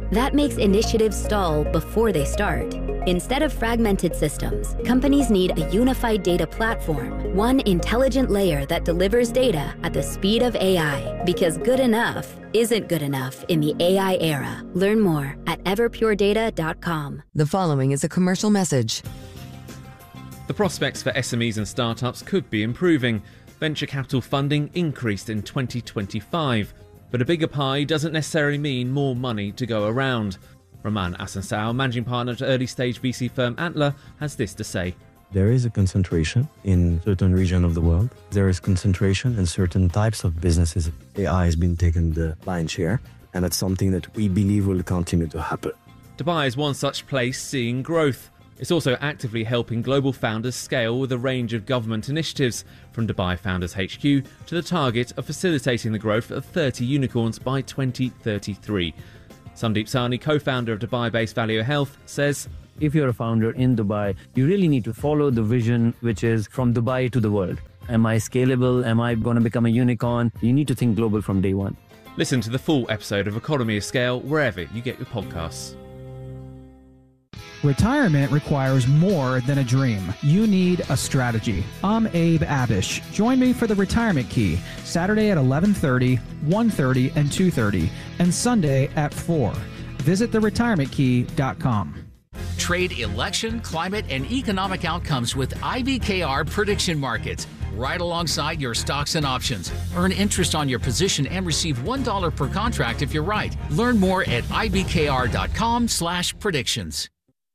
That makes initiatives stall before they start. Instead of fragmented systems, companies need a unified data platform, one intelligent layer that delivers data at the speed of A I, because good enough isn't good enough in the A I era. Learn more at everpure data dot com. The following is a commercial message. The prospects for S M Es and startups could be improving. Venture capital funding increased in twenty twenty-five, but a bigger pie doesn't necessarily mean more money to go around. Roman Asansao, managing partner at early-stage V C firm Antler, has this to say. There is a concentration in certain regions of the world. There is concentration in certain types of businesses. A I has been taking the lion's share, and that's something that we believe will continue to happen. Dubai is one such place seeing growth. It's also actively helping global founders scale with a range of government initiatives, from Dubai Founders H Q to the target of facilitating the growth of thirty unicorns by twenty thirty-three. Sandeep Sahni, co-founder of Dubai-based Value Health, says, if you're a founder in Dubai, you really need to follow the vision, which is from Dubai to the world. Am I scalable? Am I going to become a unicorn? You need to think global from day one. Listen to the full episode of Economy of Scale wherever you get your podcasts. Retirement requires more than a dream. You need a strategy. I'm Abe Abish. Join me for the Retirement Key, Saturday at eleven thirty, one thirty, and two thirty, and Sunday at four. Visit the retirement key dot com. Trade election, climate, and economic outcomes with I B K R Prediction Markets, right alongside your stocks and options. Earn interest on your position and receive one dollar per contract if you're right. Learn more at I B K R dot com slash predictions.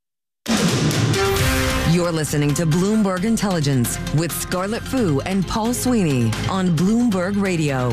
You're listening to Bloomberg Intelligence with Scarlett Fu and Paul Sweeney on Bloomberg Radio.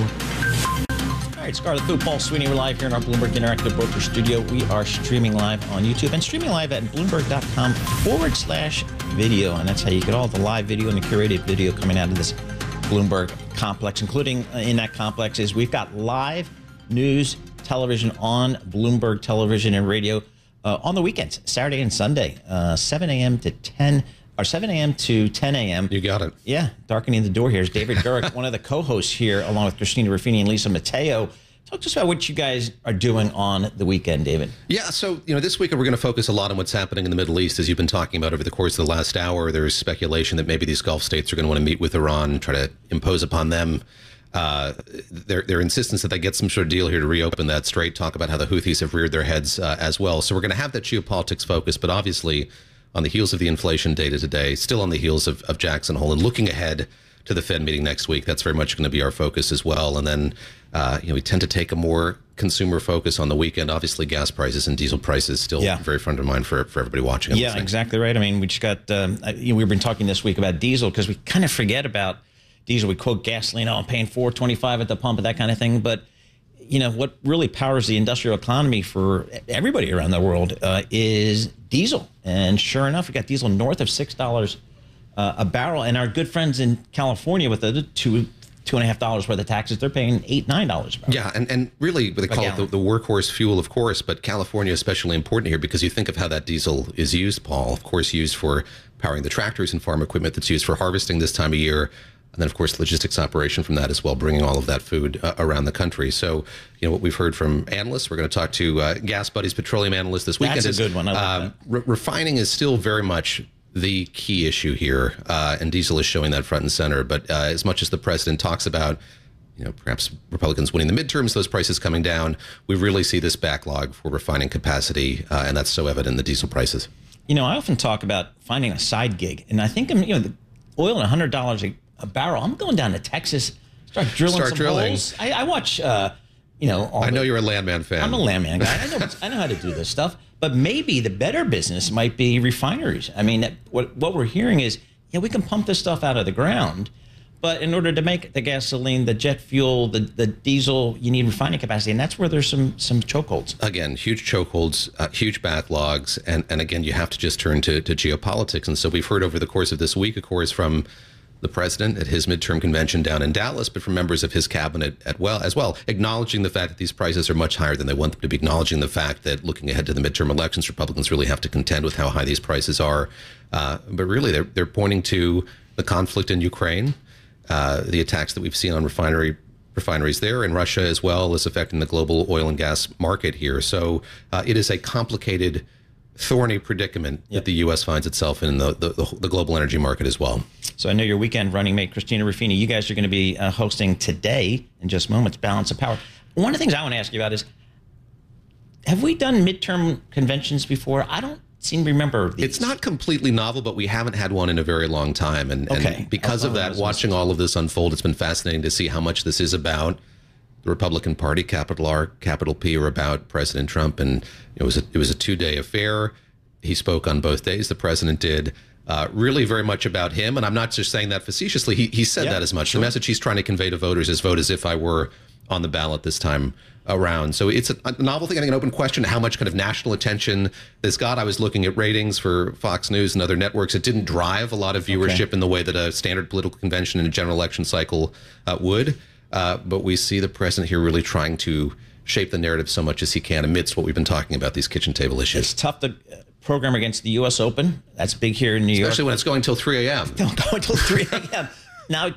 All right, Scarlett Fu, Paul Sweeney, we're live here in our Bloomberg Interactive Broker Studio. We are streaming live on YouTube and streaming live at Bloomberg.com forward slash video. And that's how you get all the live video and the curated video coming out of this Bloomberg complex, including uh, in that complex is we've got live news television on Bloomberg television and radio uh, on the weekends, Saturday and Sunday, uh, seven a.m. to ten, or seven a.m. to ten a.m. You got it. Yeah, darkening the door here is David Gurrick, one of the co-hosts here, along with Christina Ruffini and Lisa Mateo. Talk to us about what you guys are doing on the weekend, David. Yeah, so, you know, this weekend we're going to focus a lot on what's happening in the Middle East. As you've been talking about over the course of the last hour, there's speculation that maybe these Gulf states are going to want to meet with Iran, try to impose upon them uh, their, their insistence that they get some sort of deal here to reopen that strait, talk about how the Houthis have reared their heads uh, as well. So we're going to have that geopolitics focus, but obviously on the heels of the inflation data today, still on the heels of, of Jackson Hole, and looking ahead to the Fed meeting next week. That's very much going to be our focus as well. And then, uh, you know, we tend to take a more consumer focus on the weekend. Obviously, gas prices and diesel prices still yeah. very front of mind for, for everybody watching. Yeah, exactly right. I mean, we just got, um, you know, we've been talking this week about diesel because we kind of forget about diesel. We quote gasoline, oh, I'm paying four twenty-five at the pump and that kind of thing. But, you know, what really powers the industrial economy for everybody around the world uh, is diesel. And sure enough, we got diesel north of six dollars Uh, a barrel, and our good friends in California with the two two and a half dollars worth of taxes, they're paying eight nine dollars a barrel. Yeah, and, and really they call it the, the workhorse fuel, of course, but California is especially important here because you think of how that diesel is used, Paul. Of course, used for powering the tractors and farm equipment that's used for harvesting this time of year, and then of course logistics operation from that as well, bringing all of that food uh, around the country. So, you know, what we've heard from analysts, we're going to talk to uh, Gas Buddies petroleum analyst this weekend. That's a good one. I like uh, that. Re- refining is still very much the key issue here, uh, and diesel is showing that front and center. But uh, as much as the president talks about, you know, perhaps Republicans winning the midterms, those prices coming down, we really see this backlog for refining capacity, uh, and that's so evident in the diesel prices. You know, I often talk about finding a side gig, and I think, you know, the oil at one hundred dollars a, a barrel, I'm going down to Texas, start drilling start some drilling. holes. I, I watch, uh, you know, all I know the, you're a landman fan. I'm a landman guy. I know, I know how to do this stuff. But maybe the better business might be refineries. I mean, what what we're hearing is, yeah, we can pump this stuff out of the ground, but in order to make the gasoline, the jet fuel, the, the diesel, you need refining capacity, and that's where there's some some chokeholds. Again, huge chokeholds, uh, huge backlogs, and, and again, you have to just turn to, to geopolitics. And so we've heard over the course of this week, of course, from the president at his midterm convention down in Dallas, but from members of his cabinet at well as well, acknowledging the fact that these prices are much higher than they want them to be, acknowledging the fact that looking ahead to the midterm elections, Republicans really have to contend with how high these prices are. Uh, but really, they're, they're pointing to the conflict in Ukraine, uh, the attacks that we've seen on refinery refineries there, and Russia as well is affecting the global oil and gas market here. So uh, it is a complicated, thorny predicament yep. that the U S finds itself in the, the, the global energy market as well. So I know your weekend running mate, Christina Ruffini, you guys are going to be uh, hosting today, in just moments, Balance of Power. One of the things I want to ask you about is, have we done midterm conventions before? I don't seem to remember these. It's not completely novel, but we haven't had one in a very long time. And, okay. and because oh, of that, watching all of this unfold, it's been fascinating to see how much this is about the Republican Party, capital R, capital P, or about President Trump. And it was a, it was a two-day affair. He spoke on both days. The president did. Uh, really very much about him. And I'm not just saying that facetiously. He, he said yeah, that as much. Sure. The message he's trying to convey to voters is vote as if I were on the ballot this time around. So it's a, a novel thing. I think an open question, how much kind of national attention this got. I was looking at ratings for Fox News and other networks. It didn't drive a lot of viewership okay. in the way that a standard political convention in a general election cycle uh, would. Uh, but we see the president here really trying to shape the narrative so much as he can amidst what we've been talking about, these kitchen table issues. It's tough to program against the U S Open. That's big here in New Especially York. Especially when it's going till three a.m. Don't go until three a.m. Now,